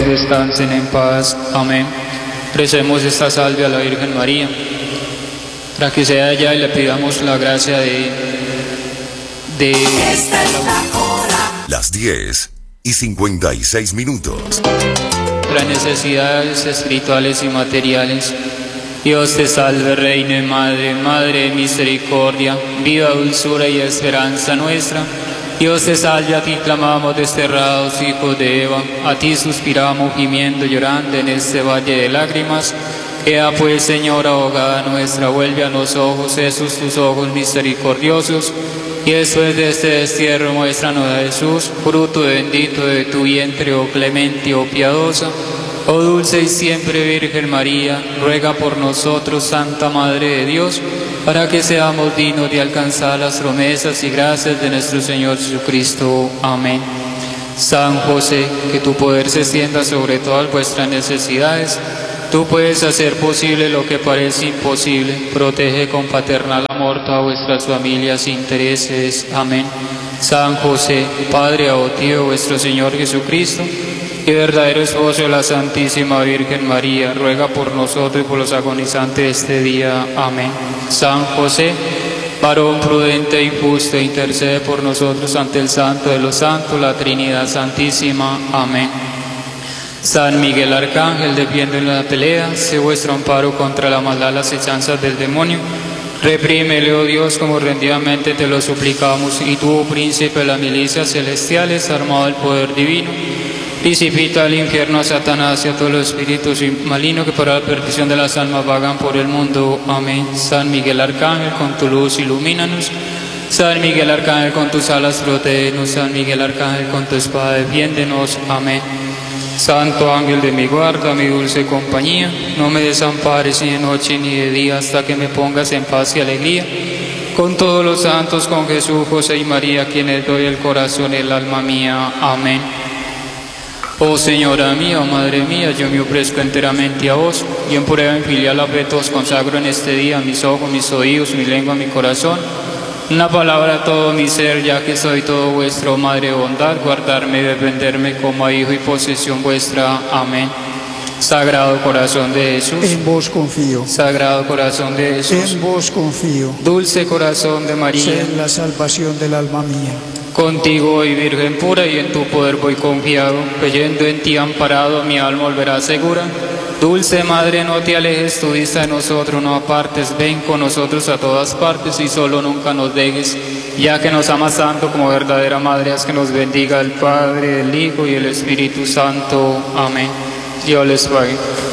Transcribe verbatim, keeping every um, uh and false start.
descansen en paz. Amén. Recemos esta salve a la Virgen María, para que sea ella y le pidamos la gracia de... de... Esta es la hora. Las diez y cincuenta y seis minutos. Las necesidades espirituales y materiales. Dios te salve, Reina y Madre, Madre de misericordia, vida, dulzura y esperanza nuestra. Dios te salve, a ti clamamos desterrados hijos de Eva, a ti suspiramos gimiendo, llorando en este valle de lágrimas. Ea pues, Señora, abogada nuestra, vuelve a los ojos esos tus ojos misericordiosos, y después de este destierro muéstranos a Jesús, fruto bendito de tu vientre, oh clemente, oh piadosa. Oh dulce y siempre Virgen María, ruega por nosotros, Santa Madre de Dios, para que seamos dignos de alcanzar las promesas y gracias de nuestro Señor Jesucristo. Amén. San José, que tu poder se extienda sobre todas vuestras necesidades, tú puedes hacer posible lo que parece imposible. Protege con paternal amor todas vuestras familias e intereses. Amén. San José, Padre adoptivo de vuestro Señor Jesucristo, y verdadero esposo de la Santísima Virgen María, ruega por nosotros y por los agonizantes de este día. Amén. San José, varón prudente y justo, intercede por nosotros ante el Santo de los Santos, la Trinidad Santísima. Amén. San Miguel Arcángel, defiende en la pelea, sé vuestro amparo contra la maldad, las acechanzas del demonio. Reprímele, oh Dios, como rendidamente te lo suplicamos, y tú, oh príncipe de las milicias celestiales, armado del poder divino, disipita al infierno a Satanás y a todos los espíritus malignos que para la perdición de las almas vagan por el mundo. Amén. San Miguel Arcángel, con tu luz ilumínanos. San Miguel Arcángel, con tus alas protégenos. San Miguel Arcángel, con tu espada defiéndenos. Amén. Santo ángel de mi guarda, mi dulce compañía, no me desampares ni de noche ni de día, hasta que me pongas en paz y alegría. Con todos los santos, con Jesús, José y María, quienes doy el corazón y el alma mía. Amén. Oh Señora mía, oh Madre mía, yo me ofrezco enteramente a vos, y en prueba en filial afecto os consagro en este día mis ojos, mis oídos, mi lengua, mi corazón, una palabra, todo mi ser, ya que soy todo vuestro, Madre de bondad, guardarme y defenderme como a hijo y posesión vuestra. Amén. Sagrado corazón de Jesús, en vos confío. Sagrado corazón de Jesús, En vos confío. Dulce corazón de María, Sé la salvación del alma mía. contigo voy, Virgen pura, y en tu poder voy confiado, creyendo en ti amparado, mi alma volverá segura. Dulce Madre, no te alejes tu vista de nosotros, no apartes, ven con nosotros a todas partes y solo nunca nos dejes, ya que nos amas tanto como verdadera Madre, haz que nos bendiga el Padre, el Hijo y el Espíritu Santo. Amén. Dios les pague.